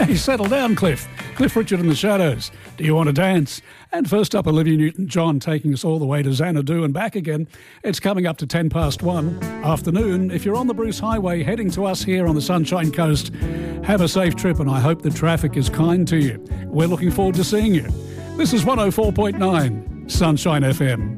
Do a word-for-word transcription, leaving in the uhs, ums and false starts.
Hey, settle down, Cliff. Cliff Richard and the Shadows. Do you want to dance? And first up, Olivia Newton-John taking us all the way to Xanadu and back again. It's coming up to ten past one. Afternoon, if you're on the Bruce Highway heading to us here on the Sunshine Coast, have a safe trip and I hope the traffic is kind to you. We're looking forward to seeing you. This is one oh four point nine Sunshine F M.